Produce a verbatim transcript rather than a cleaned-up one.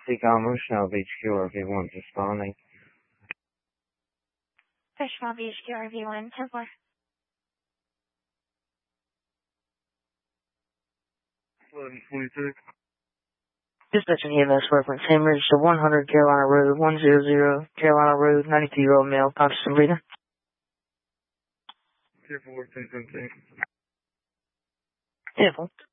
Seacom Rochelle Beach Q R V one responding. Rochelle Beach Q R V one, ten four. eleven twenty-six. Dispatching E M S reference hemorrhage to one hundred Carolina Road, one hundred, Carolina Road, ninety-two-year-old male, conscious and breathing. Careful, ten seventeen. Careful.